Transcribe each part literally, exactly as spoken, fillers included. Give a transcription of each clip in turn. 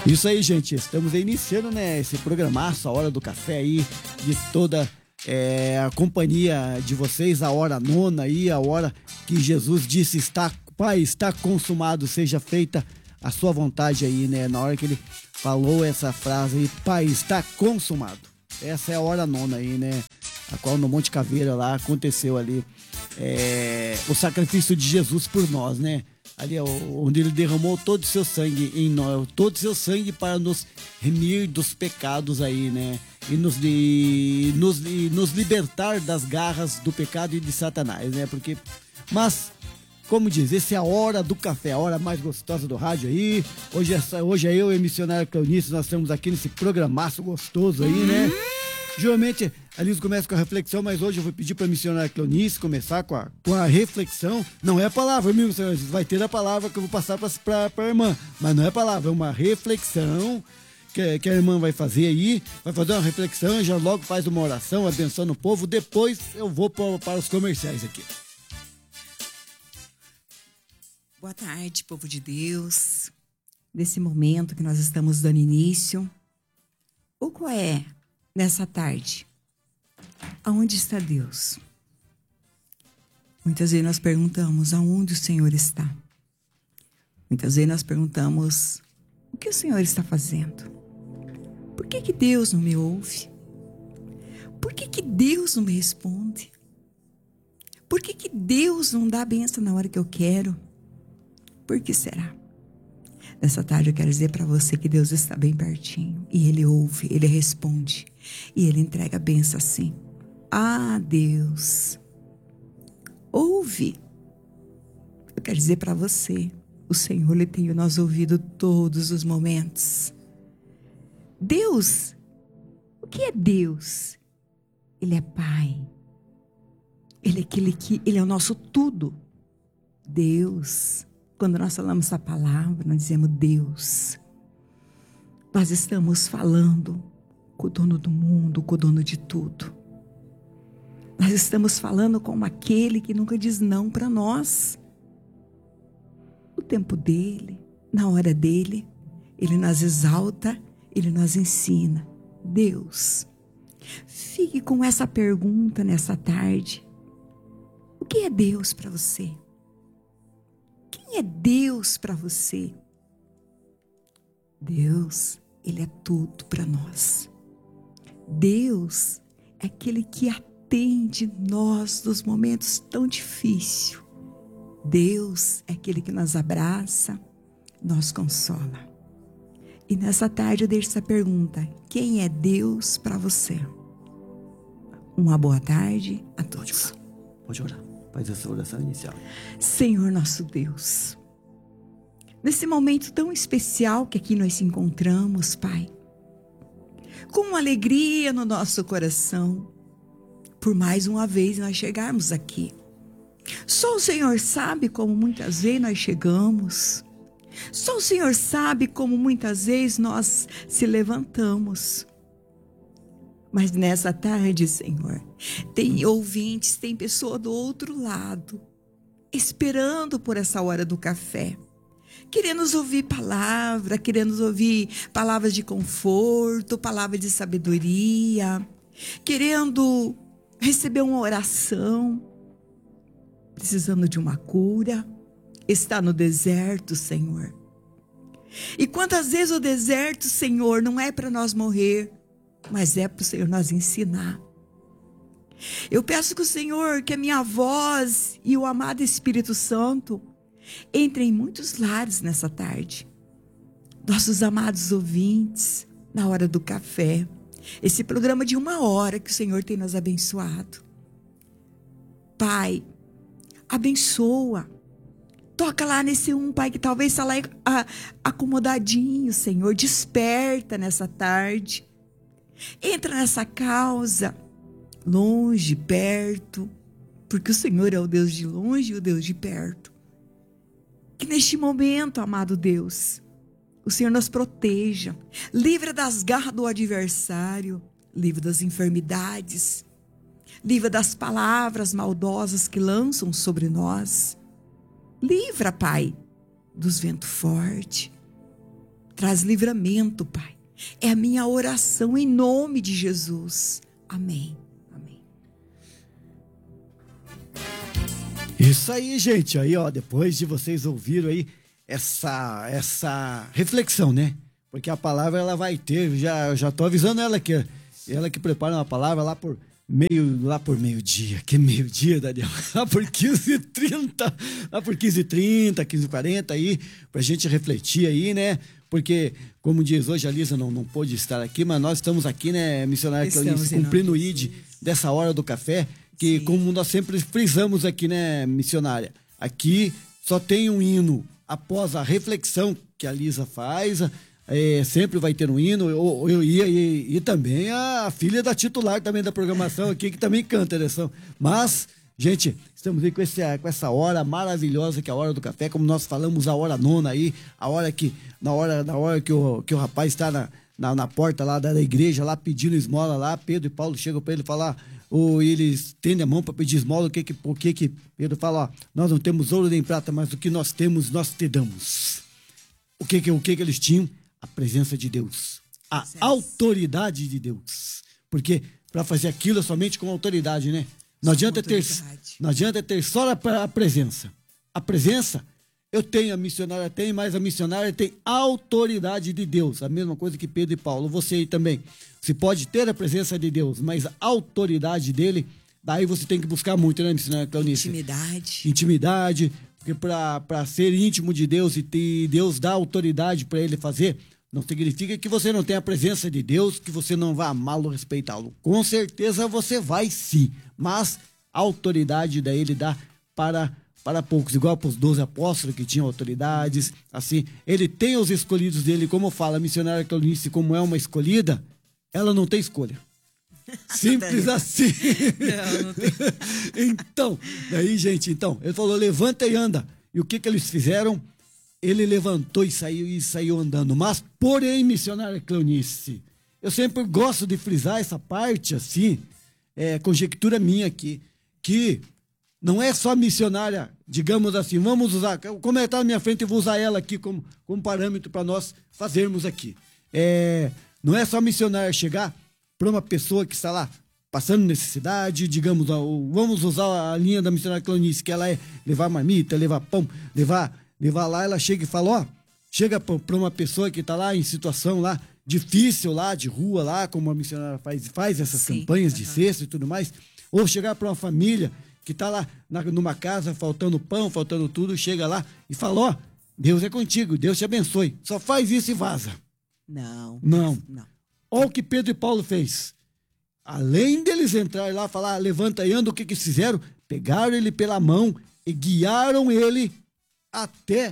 Isso aí, gente, estamos iniciando, né, esse programaço, a Hora do Café aí, de toda é, a companhia de vocês, a hora nona aí, a hora que Jesus disse, está, Pai, está consumado, seja feita a sua vontade aí, né, na hora que ele falou essa frase aí, Pai, está consumado. Essa é a hora nona aí, né, a qual no Monte Caveira lá aconteceu ali é, o sacrifício de Jesus por nós, né? Ali onde ele derramou todo o seu sangue em nós, todo o seu sangue para nos remir dos pecados aí, né? E nos, e nos, e nos libertar das garras do pecado e de Satanás, né? Porque, mas, como diz, essa é a hora do café, a hora mais gostosa do rádio aí. Hoje é, hoje é eu e a missionária Cleonice, nós estamos aqui nesse programaço gostoso aí, né? Geralmente a Liz começa com a reflexão, mas hoje eu vou pedir para a missionária Cleonice começar com a, com a reflexão. Não é a palavra, meu senhor, vai ter a palavra que eu vou passar para a irmã, mas não é palavra, é uma reflexão que, que a irmã vai fazer aí, vai fazer uma reflexão, já logo faz uma oração abençoando o povo, depois eu vou para, para os comerciais aqui. Boa tarde, povo de Deus. Nesse momento que nós estamos dando início, o qual é nessa tarde? Aonde está Deus? Muitas vezes nós perguntamos aonde o Senhor está. Muitas vezes nós perguntamos o que o Senhor está fazendo? Por que que Deus não me ouve? Por que que Deus não me responde? Por que que Deus não dá a bênção na hora que eu quero? Por que será? Nessa tarde eu quero dizer para você que Deus está bem pertinho. E Ele ouve, Ele responde. E Ele entrega a bênção assim. Ah, Deus, ouve. Eu quero dizer para você, o Senhor, Ele tem o nosso ouvido todos os momentos. Deus, o que é Deus? Ele é Pai. Ele é aquele que, Ele é o nosso tudo. Deus. Quando nós falamos essa palavra, nós dizemos Deus. Nós estamos falando com o dono do mundo, com o dono de tudo. Nós estamos falando com aquele que nunca diz não para nós. O tempo dele, na hora dele, ele nos exalta, ele nos ensina. Deus. Fique com essa pergunta nessa tarde. O que é Deus para você? Quem é Deus para você? Deus, Ele é tudo para nós. Deus é aquele que atende nós nos momentos tão difíceis. Deus é aquele que nos abraça, nos consola. E nessa tarde eu deixo essa pergunta: quem é Deus para você? Uma boa tarde a todos. Pode orar. Faz essa oração inicial. Senhor nosso Deus, nesse momento tão especial que aqui nós se encontramos, Pai, com uma alegria no nosso coração, por mais uma vez nós chegarmos aqui. Só o Senhor sabe como muitas vezes nós chegamos. Só o Senhor sabe como muitas vezes nós se levantamos. Mas nessa tarde, Senhor, tem ouvintes, tem pessoa do outro lado, esperando por essa hora do café, querendo nos ouvir palavra, querendo nos ouvir palavras de conforto, palavras de sabedoria, querendo receber uma oração, precisando de uma cura, está no deserto, Senhor. E quantas vezes o deserto, Senhor, não é para nós morrer, mas é para o Senhor nos ensinar. Eu peço que o Senhor, que a minha voz e o amado Espírito Santo entrem em muitos lares nessa tarde. Nossos amados ouvintes, na hora do café, esse programa de uma hora que o Senhor tem nos abençoado. Pai, abençoa. Toca lá nesse um, Pai, que talvez está lá acomodadinho, Senhor. Desperta nessa tarde. Entra nessa causa, longe, perto, porque o Senhor é o Deus de longe e o Deus de perto. Que neste momento, amado Deus, o Senhor nos proteja, livra das garras do adversário, livra das enfermidades, livra das palavras maldosas que lançam sobre nós. Livra, Pai, dos ventos fortes. traz livramento, Pai. É a minha oração em nome de Jesus. Amém. Amém. Isso aí, gente. Aí, ó, depois de vocês ouviram aí essa, essa reflexão, né? Porque a palavra ela vai ter, já, já tô avisando ela que ela que prepara uma palavra lá por meio, lá por meio-dia, que meio-dia, Daniel? Lá por quinze e trinta, lá por quinze e trinta, quinze e quarenta aí, pra gente refletir aí, né? Porque, como diz hoje, a Lisa não, não pôde estar aqui, mas nós estamos aqui, né, missionária Cleonice, cumprindo o I D dessa hora do café, que Sim. como nós sempre frisamos aqui, né, missionária, aqui só tem um hino após a reflexão que a Lisa faz, é, sempre vai ter um hino, eu, eu ia e, e também a filha da titular também da programação aqui, que também canta, né? Mas, gente, estamos aí com, esse, com essa hora maravilhosa que é a hora do café, como nós falamos, a hora nona aí, a hora que, na hora, na hora que, o, que o rapaz está na, na, na porta lá da igreja, lá pedindo esmola lá, Pedro e Paulo chegam para ele falar, ou eles tendem a mão para pedir esmola, o que que, o que que Pedro fala, ó, nós não temos ouro nem prata, mas o que nós temos, nós te damos. O que que, o que que eles tinham? A presença de Deus, a Sim. autoridade de Deus, porque para fazer aquilo é somente com autoridade, né? Não adianta, ter, não adianta ter só a presença. A presença, eu tenho, a missionária tem, mas a missionária tem autoridade de Deus. A mesma coisa que Pedro e Paulo. Você aí também. Você pode ter a presença de Deus, mas a autoridade dele, daí você tem que buscar muito, né, missionária Cleonice? Intimidade. Intimidade, porque para ser íntimo de Deus e ter, Deus dá autoridade para ele fazer, não significa que você não tenha a presença de Deus, que você não vai amá-lo, respeitá-lo. Com certeza você vai sim, mas a autoridade daí ele dá para, para poucos, igual para os doze apóstolos que tinham autoridades, assim, ele tem os escolhidos dele, como fala a missionária Cleonice, como é uma escolhida, ela não tem escolha. Simples assim. Não, não tem. Então, daí, gente, então, ele falou, levanta e anda. E o que que eles fizeram? Ele levantou e saiu, e saiu andando. Mas, porém, missionária Cleonice, eu sempre gosto de frisar essa parte, assim, é, conjectura minha aqui, que não é só missionária, digamos assim, vamos usar, como ela está na minha frente, eu vou usar ela aqui como, como parâmetro para nós fazermos aqui. É, não é só missionária chegar para uma pessoa que está lá passando necessidade, digamos, vamos usar a linha da missionária Cleonice, que ela é levar marmita, levar pão, levar, levar lá, ela chega e fala, ó, chega para uma pessoa que está lá em situação lá difícil, lá de rua, lá, como a missionária faz, faz essas Sim, campanhas uhum. de cesta e tudo mais, ou chegar para uma família que está lá na, numa casa faltando pão, faltando tudo, chega lá e fala, ó, Deus é contigo, Deus te abençoe, só faz isso e vaza. Não. Não. Não. Olha o que Pedro e Paulo fez. Além deles entrarem lá e falar, levanta e anda, o que que eles fizeram? Pegaram ele pela mão e guiaram ele até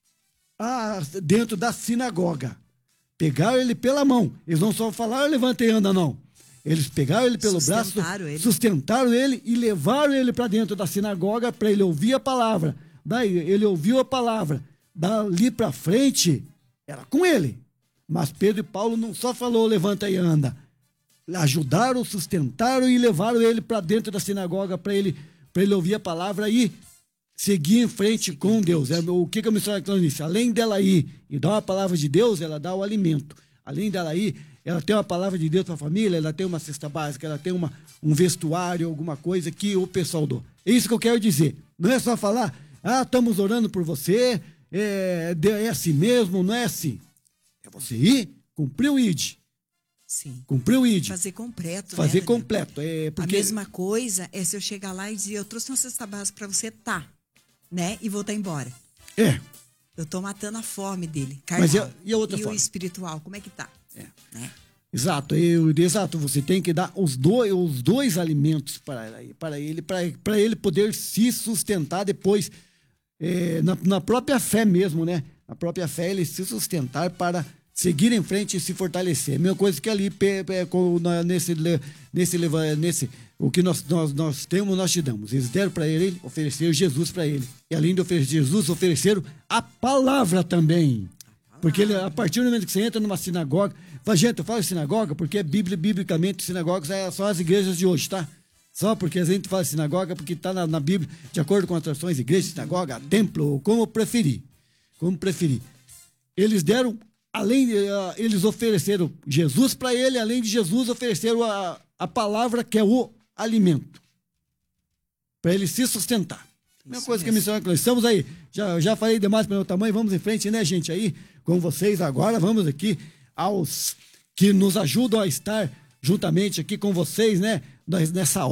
a, dentro da sinagoga. Pegaram ele pela mão. Eles não só falaram, levanta e anda, não. Eles pegaram ele pelo braço, ele. sustentaram ele e levaram ele para dentro da sinagoga para ele ouvir a palavra. Daí ele ouviu a palavra. Dali para frente, era com ele. Mas Pedro e Paulo não só falou, levanta e anda. Ajudaram, sustentaram e levaram ele para dentro da sinagoga para ele, para ele ouvir a palavra e seguir em frente com Deus. É, o que, que a missionária Cleonice? Além dela ir e dar uma palavra de Deus, ela dá o alimento. Além dela ir, ela tem uma palavra de Deus para a família, ela tem uma cesta básica, ela tem uma, um vestuário, alguma coisa que o pessoal doa. É isso que eu quero dizer. Não é só falar, ah, estamos orando por você, é, é assim mesmo, não é assim. É você ir, cumprir o I D. Sim. Cumprir o I D. Fazer completo, Fazer né, completo. É porque... A mesma coisa é se eu chegar lá e dizer, eu trouxe uma cesta básica para você, tá, né? E voltar embora. É. Eu tô matando a fome dele, carnal. Mas e a, e a outra e forma? o espiritual, como é que tá? É. Né? Exato, eu, exato. Você tem que dar os dois, os dois alimentos para, para ele, para ele poder se sustentar depois, é, na, na própria fé mesmo, né? Na própria fé, ele se sustentar para seguir em frente e se fortalecer. A mesma coisa que ali, nesse, nesse, nesse o que nós, nós, nós temos, nós te damos. Eles deram para ele, ofereceram Jesus para ele. E além de oferecer Jesus, ofereceram a palavra também. Porque ele, a partir do momento que você entra numa sinagoga, fala, gente, eu falo sinagoga porque é bíblia, biblicamente sinagogas são as igrejas de hoje, tá? Só porque a gente fala sinagoga porque está na, na Bíblia, de acordo com as traduções, igreja, sinagoga, templo, como preferir. Como preferir. Eles deram além de, uh, eles ofereceram Jesus para ele, além de Jesus, ofereceram a, a palavra que é o alimento, para ele se sustentar. A mesma coisa que a missão, nós estamos aí, já, já falei demais para o meu tamanho, vamos em frente, né, gente, aí, com vocês agora, vamos aqui aos que nos ajudam a estar juntamente aqui com vocês, né, nessa